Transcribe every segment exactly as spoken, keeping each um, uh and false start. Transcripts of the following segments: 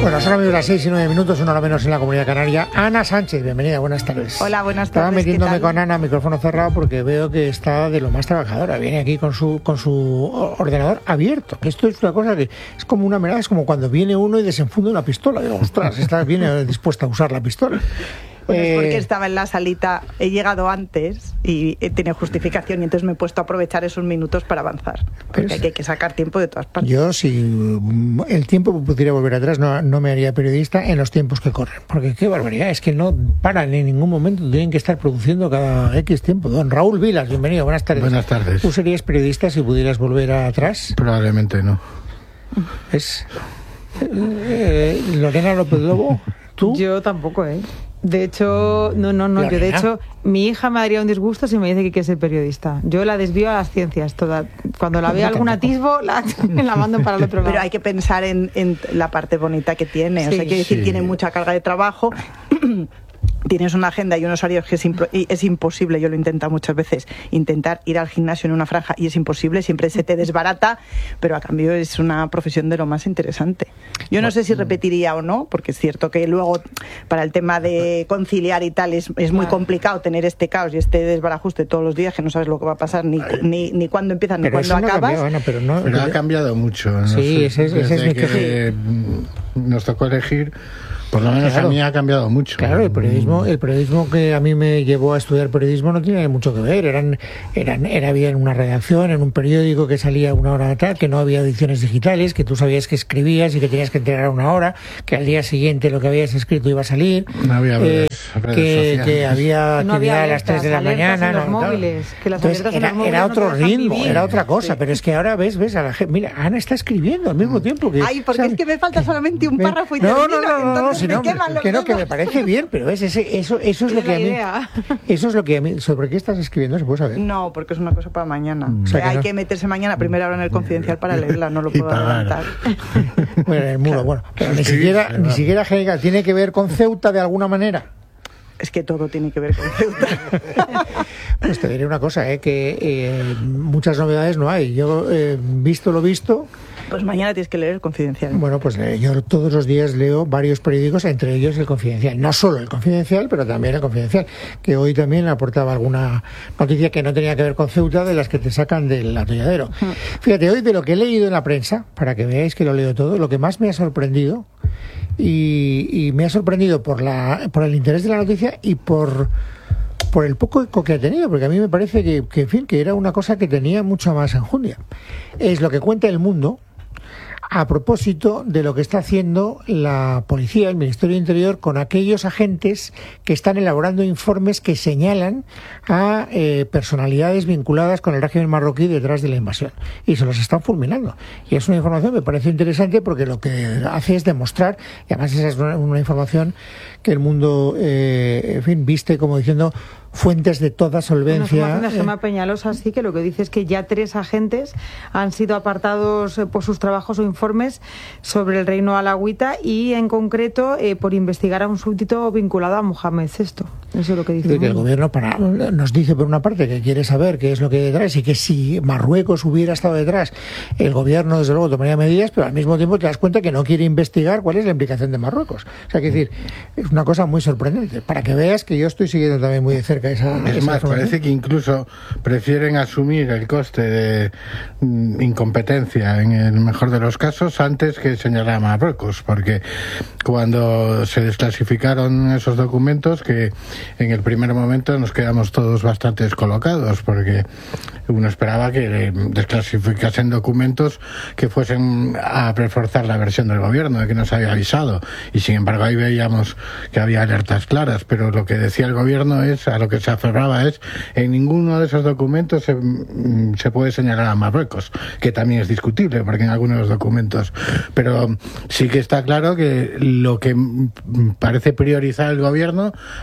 Bueno, son amigos las seis y nueve minutos, una hora menos en la Comunidad Canaria. Ana Sánchez, bienvenida, buenas tardes. Hola, buenas tardes. Estaba metiéndome con Ana, micrófono cerrado, porque veo que está de lo más trabajadora. Viene aquí con su con su ordenador abierto. Esto es una cosa que es como una mirada, es como cuando viene uno y desenfunda una pistola. Digo, ostras, está bien dispuesta a usar la pistola. Pues es porque estaba en la salita, he llegado antes y tiene justificación y entonces me he puesto a aprovechar esos minutos para avanzar, porque pues, hay, que, hay que sacar tiempo de todas partes. Yo, si el tiempo pudiera volver atrás, no, no me haría periodista en los tiempos que corren, porque qué barbaridad, es que no paran en ningún momento, tienen que estar produciendo cada X tiempo. Don Raúl Vilas, bienvenido, buenas tardes. Buenas tardes. ¿Tú serías periodista si pudieras volver atrás? Probablemente no. ¿Es eh, Lorena López Lobo? ¿Tú? Yo tampoco, ¿eh? De hecho, no, no, no. Yo, de hecho, mi hija me daría un disgusto si me dice que quiere ser periodista. Yo la desvío a las ciencias toda. Cuando la veo algún atisbo, la, la mando para el otro lado. Pero hay que pensar en, en la parte bonita que tiene. Sí, o sea, quiere decir, sí. Tiene mucha carga de trabajo. Tienes una agenda y unos horarios que es, imp- y es imposible, yo lo he intentado muchas veces, intentar ir al gimnasio en una franja y es imposible, siempre se te desbarata, pero a cambio es una profesión de lo más interesante. Yo no sé si repetiría o no, porque es cierto que luego para el tema de conciliar y tal es, es muy complicado tener este caos y este desbarajuste todos los días que no sabes lo que va a pasar, ni, ni, ni cuándo empiezas ni cuándo no acabas. Cambiado, Ana, pero no, pero ha cambiado mucho. ¿no? Sí, ese, ese Desde es mi que que... nos tocó elegir. Por lo menos claro. A mí ha cambiado mucho. Claro, el periodismo, el periodismo que a mí me llevó a estudiar periodismo no tiene mucho que ver. Eran, eran, era bien una redacción, en un periódico que salía una hora tal, que no había ediciones digitales, que tú sabías que escribías y que tenías que entregar una hora, que al día siguiente lo que habías escrito iba a salir. No había redes, eh, redes que, que había no actividad había a las tres de la mañana. En los no, móviles, claro. que las Entonces, era, en los era otro no ritmo, vivir. era otra cosa, sí. Pero es que ahora ves, ves a la gente. Mira, Ana está escribiendo al mismo tiempo que. Ay, porque ¿sabes? es que me falta solamente un párrafo y no, termino, no, no, no, no, entonces si me no, queman los que no, que me dedos. parece bien, pero ves, ese, eso, eso es lo que a mí, eso es lo que a mí, ¿sobre qué estás escribiendo? ¿Se puede saber? No, porque es una cosa para mañana. Mm. O sea, O sea, que hay no. que meterse mañana a primera hora en el Confidencial para leerla, no lo puedo adelantar. Bueno, en el muro, bueno, pero ni Sí, siquiera, claro. ni siquiera Genega, tiene que ver con Ceuta de alguna manera. Es que todo tiene que ver con Ceuta. Pues te diré una cosa, ¿eh? que eh, muchas novedades no hay. Yo, eh, visto lo visto, Pues mañana tienes que leer el Confidencial. bueno, pues eh, yo todos los días leo varios periódicos, entre ellos el Confidencial. No solo el Confidencial, pero también el Confidencial, que hoy también aportaba alguna noticia que no tenía que ver con Ceuta, de las que te sacan del atolladero. Fíjate, hoy de lo que he leído en la prensa, para que veáis que lo leo todo, lo que más me ha sorprendido, y, y me ha sorprendido por, la, por el interés de la noticia y por... por el poco eco que ha tenido, porque a mí me parece que, que, en fin, que era una cosa que tenía mucha más enjundia. Es lo que cuenta El Mundo a propósito de lo que está haciendo la policía, el Ministerio de Interior, con aquellos agentes que están elaborando informes que señalan a eh, personalidades vinculadas con el régimen marroquí detrás de la invasión. Y se los están fulminando. Y es una información que me parece interesante porque lo que hace es demostrar, y además esa es una, una información que El Mundo, eh, en fin, viste como diciendo fuentes de toda solvencia. Una Gemma Peñalosa, sí, que lo que dice es que ya tres agentes han sido apartados eh, por sus trabajos o informes sobre el reino alawita y en concreto eh, por investigar a un súbdito vinculado a Mohamed sexto. Eso es lo que dice. De que el gobierno para, nos dice por una parte que quiere saber qué es lo que hay detrás y que si Marruecos hubiera estado detrás, el gobierno desde luego tomaría medidas, pero al mismo tiempo te das cuenta que no quiere investigar cuál es la implicación de Marruecos. O sea, que decir, es una cosa muy sorprendente. Para que veas que yo estoy siguiendo también muy de cerca esa. Es esa más, parece que incluso prefieren asumir el coste de mm, incompetencia en el mejor de los casos antes que señalar a Marruecos, porque cuando se desclasificaron esos documentos, que en el primer momento nos quedamos todos bastante descolocados, porque uno esperaba que desclasificasen documentos que fuesen a reforzar la versión del gobierno, de que nos había avisado, y sin embargo ahí veíamos que había alertas claras, pero lo que decía el gobierno es, a lo que se aferraba es, en ninguno de esos documentos se, se puede señalar a Marruecos, que también es discutible, porque en algunos de los documentos, pero sí que está claro que lo que parece priorizar el gobierno, antes que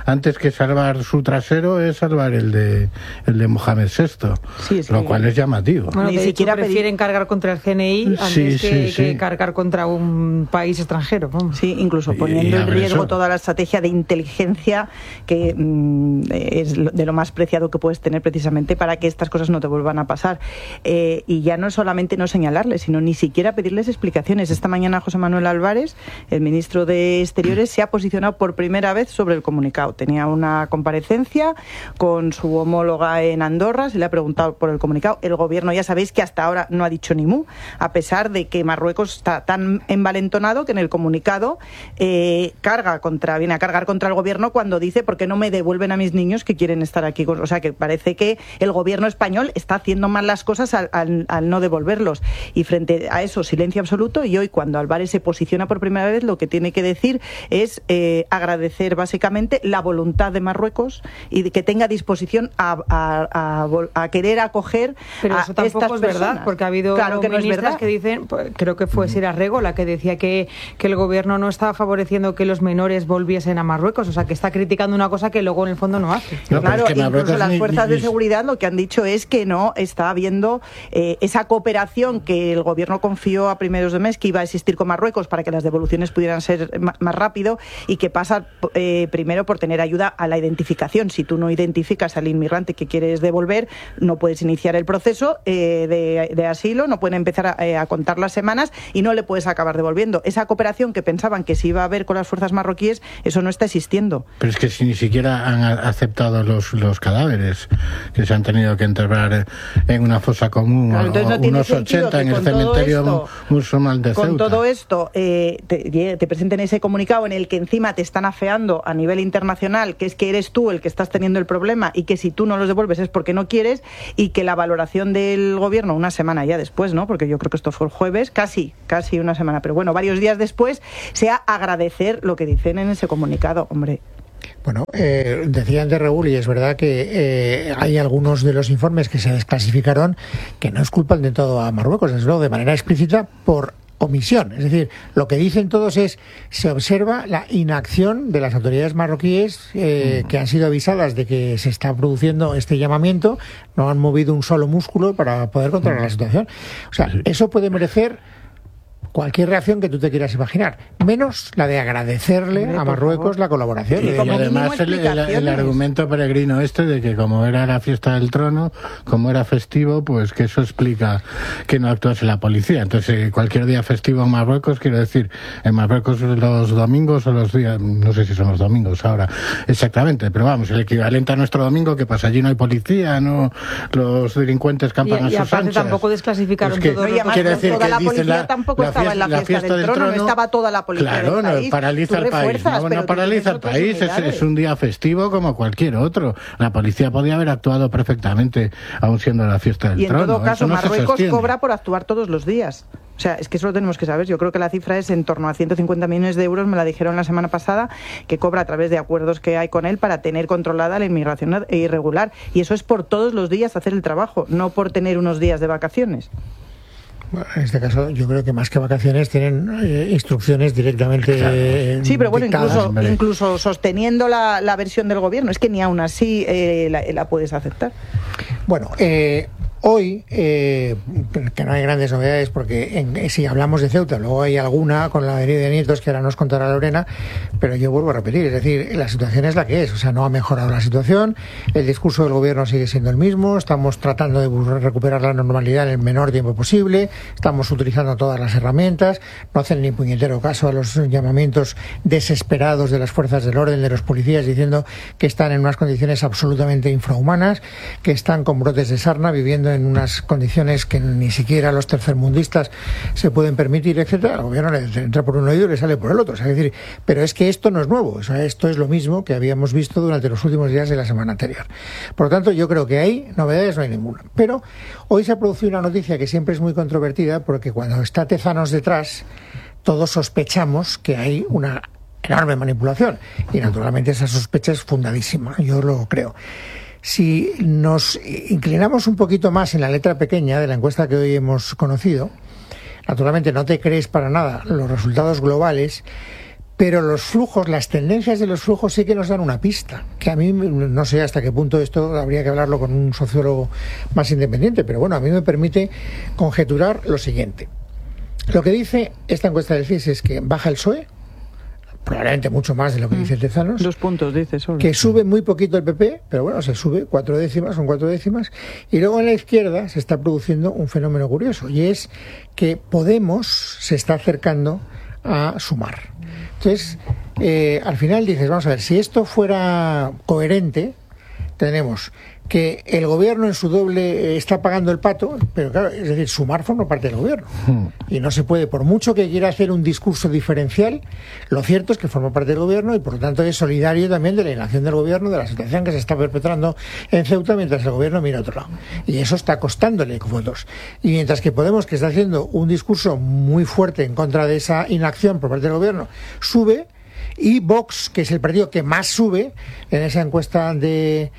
que salvar su trasero es salvar el de el de Mohamed sexto, sí, sí, lo cual es llamativo. Bueno, ni siquiera prefieren cargar contra el C N I antes sí, que, sí, sí. que cargar contra un país extranjero. Vamos. Sí, incluso poniendo en riesgo eso. toda la estrategia de inteligencia que mmm, es de lo más preciado que puedes tener precisamente para que estas cosas no te vuelvan a pasar. Eh, y ya no solamente no señalarles, sino ni siquiera pedirles explicaciones. Esta mañana José Manuel Álvarez, el ministro de Exteriores, se ha posicionado por primera vez sobre el comunicado. Tenía una comparecencia con su homóloga en Andorra, se le ha preguntado por el comunicado. El gobierno, ya sabéis que hasta ahora no ha dicho ni mu, a pesar de que Marruecos está tan envalentonado que en el comunicado eh, carga contra, viene a cargar contra el gobierno cuando dice ¿por qué no me devuelven a mis niños que quieren estar aquí? O sea, que parece que el gobierno español está haciendo mal las cosas al, al, al no devolverlos. Y frente a eso, silencio absoluto. Y hoy, cuando Álvarez se posiciona por primera vez, lo que tiene que decir es eh, agradecer básicamente la voluntad de Marruecos y de que tenga disposición a, a, a, a querer acoger Pero a eso tampoco estas es verdad, personas. Porque ha habido claro que no ministras es verdad. que dicen, pues, creo que fue Sira Rego la que decía que, que el gobierno no estaba favoreciendo que los menores volviesen a Marruecos, o sea, que está criticando una cosa que luego en el fondo no hace. No, claro, es que incluso las fuerzas ni, ni, de seguridad lo que han dicho es que no está habiendo eh, esa cooperación que el gobierno confió a primeros de mes que iba a existir con Marruecos para que las devoluciones pudieran ser más, más rápido y que pasa eh, primero por tener ayuda a la identificación. Si tú no identificas al inmigrante que quieres devolver, no puedes iniciar el proceso eh, de, de asilo, no pueden empezar a, eh, a contar las semanas y no le puedes acabar devolviendo. Esa cooperación que pensaban que se iba a haber con las fuerzas marroquíes, eso no está existiendo. Pero es que si ni siquiera han aceptado los, los cadáveres que se han tenido que enterrar en una fosa común, claro, o, no unos ochenta en el cementerio esto, musulmán de Ceuta. Con todo esto eh, te, te presenten ese comunicado en el que encima te están afeando a nivel internacional, que es que eres tú el que estás teniendo el problema y que si tú no los devuelves es porque no quieres, y que la valoración del gobierno una semana ya después, ¿no? Porque yo creo que esto fue el jueves, casi, casi una semana, pero bueno, varios días después, sea agradecer lo que dicen en ese comunicado, hombre. Bueno, eh, decía antes Raúl, y es verdad que eh, hay algunos de los informes que se desclasificaron que no es culpan de todo a Marruecos, desde luego de manera explícita por omisión. Es decir, lo que dicen todos es, se observa la inacción de las autoridades marroquíes eh, que han sido avisadas de que se está produciendo este llamamiento, no han movido un solo músculo para poder controlar la situación. O sea, eso puede merecer cualquier reacción que tú te quieras imaginar, menos la de agradecerle a Marruecos la colaboración. Y, y además el, el, el argumento peregrino este de que como era la fiesta del trono, como era festivo, pues que eso explica que no actuase la policía. Entonces cualquier día festivo en Marruecos, quiero decir, en Marruecos los domingos o los días, no sé si son los domingos ahora exactamente, pero vamos, el equivalente a nuestro domingo, que pasa allí no hay policía, no los delincuentes campan y, a y sus anchas. Tampoco desclasificaron es que, todo. No, quiere decir toda que la policía la, tampoco la estaba en la fiesta, fiesta del, del trono, trono, no estaba toda la policía claro, del país. No paraliza el país, no, no paraliza el país, es, es un día festivo como cualquier otro. La policía podía haber actuado perfectamente aún siendo la fiesta del y trono. Y en todo caso, no Marruecos cobra por actuar todos los días. O sea, es que eso lo tenemos que saber. Yo creo que la cifra es en torno a ciento cincuenta millones de euros, me la dijeron la semana pasada, que cobra a través de acuerdos que hay con él para tener controlada la inmigración irregular. Y eso es por todos los días hacer el trabajo, no por tener unos días de vacaciones. Bueno, en este caso yo creo que más que vacaciones tienen eh, instrucciones directamente eh, sí, pero bueno, dictadas, incluso, incluso sosteniendo la, la versión del gobierno, es que ni aún así eh, la, la puedes aceptar. Bueno, eh, hoy, eh, que no hay grandes novedades, porque en, si hablamos de Ceuta, luego hay alguna con la venida de Nietos que ahora nos contará Lorena, pero yo vuelvo a repetir, es decir, la situación es la que es, o sea, no ha mejorado la situación, el discurso del gobierno sigue siendo el mismo, estamos tratando de recuperar la normalidad en el menor tiempo posible, estamos utilizando todas las herramientas, no hacen ni puñetero caso a los llamamientos desesperados de las fuerzas del orden, de los policías, diciendo que están en unas condiciones absolutamente infrahumanas, que están con brotes de sarna, viviendo en unas condiciones que ni siquiera los tercermundistas se pueden permitir, etcétera. El gobierno le entra por un oído y le sale por el otro. O sea, es decir, pero es que esto no es nuevo, o sea, esto es lo mismo que habíamos visto durante los últimos días de la semana anterior. Por lo tanto, yo creo que hay novedades, no hay ninguna. Pero hoy se ha producido una noticia que siempre es muy controvertida, porque cuando está Tezanos detrás, todos sospechamos que hay una enorme manipulación. Y naturalmente esa sospecha es fundadísima, yo lo creo. Si nos inclinamos un poquito más en la letra pequeña de la encuesta que hoy hemos conocido, naturalmente no te crees para nada los resultados globales, pero los flujos, las tendencias de los flujos sí que nos dan una pista, que a mí no sé hasta qué punto esto habría que hablarlo con un sociólogo más independiente, pero bueno, a mí me permite conjeturar lo siguiente. Lo que dice esta encuesta del C I S es que baja el P S O E, probablemente mucho más de lo que dice Tezanos. Dos puntos, dice solo. Que sube muy poquito el P P, pero bueno, se sube cuatro décimas, son cuatro décimas. Y luego en la izquierda se está produciendo un fenómeno curioso, y es que Podemos se está acercando a Sumar. Entonces, eh, al final dices, vamos a ver, si esto fuera coherente, tenemos que el gobierno en su doble está pagando el pato, pero claro, es decir, Sumar forma parte del gobierno. Hmm. Y no se puede, por mucho que quiera hacer un discurso diferencial, lo cierto es que forma parte del gobierno y por lo tanto es solidario también de la inacción del gobierno, de la situación que se está perpetrando en Ceuta mientras el gobierno mira a otro lado. Y eso está costándole votos. Y mientras que Podemos, que está haciendo un discurso muy fuerte en contra de esa inacción por parte del gobierno, sube, y Vox, que es el partido que más sube en esa encuesta de,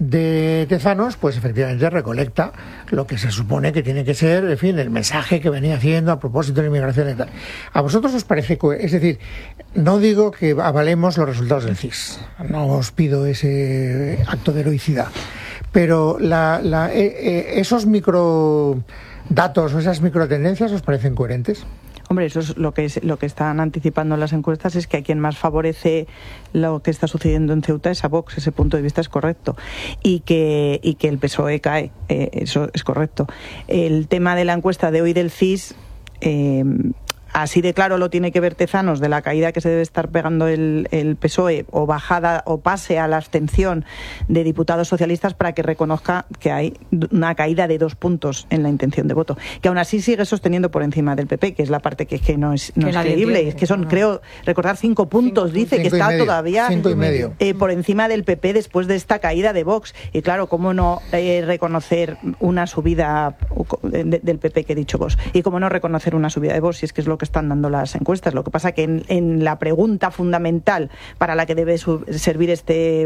de Tezanos, pues efectivamente recolecta lo que se supone que tiene que ser, en fin, el mensaje que venía haciendo a propósito de la inmigración y tal. ¿A vosotros os parece coherente? Es decir, no digo que avalemos los resultados del C I S, no os pido ese acto de heroicidad, pero la, la, eh, eh, esos microdatos o esas microtendencias os parecen coherentes. Hombre, eso es lo que es, lo que están anticipando las encuestas, es que a quien más favorece lo que está sucediendo en Ceuta es a Vox. Ese punto de vista es correcto. Y que, y que el P S O E cae, eh, eso es correcto. El tema de la encuesta de hoy del C I S, eh, así de claro lo tiene que ver Tezanos, de la caída que se debe estar pegando el, el P S O E, o bajada o pase a la abstención de diputados socialistas, para que reconozca que hay una caída de dos puntos en la intención de voto, que aún así sigue sosteniendo por encima del P P, que es la parte que, que no es, no es creíble. Es que son, no. creo, recordar cinco puntos, cinco, dice cinco que está medio, todavía cinco y medio. Eh, por encima del P P después de esta caída de Vox. Y claro, cómo no eh, reconocer una subida de, de, del P P que he dicho vos, y cómo no reconocer una subida de Vox, si es que es lo que están dando las encuestas. Lo que pasa que en, en la pregunta fundamental para la que debe su, servir este